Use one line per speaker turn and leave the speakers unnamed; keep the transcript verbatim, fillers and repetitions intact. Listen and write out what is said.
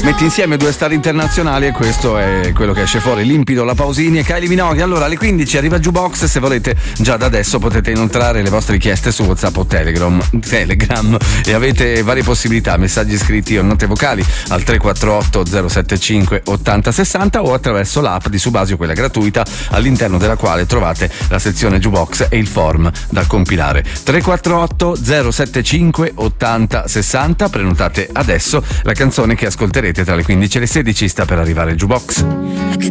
metti insieme due star internazionali e questo è quello che esce fuori, limpido. La Pausini e Kylie Minogue. Allora alle quindici arriva Jukebox, se volete già da adesso potete inoltrare le vostre richieste su WhatsApp o Telegram, Telegram e avete varie possibilità, messaggi scritti o note vocali al tre quattro otto zero sette cinque ottanta sessanta o attraverso l'app di Subasio, quella gratuita, all'interno della quale trovate la sezione Jukebox e il form da compilare. Tre quattro otto zero sette cinque ottanta sessanta, prenotate adesso la canzone che ascolterete tra le quindici e le sedici. Sta per arrivare il Jukebox.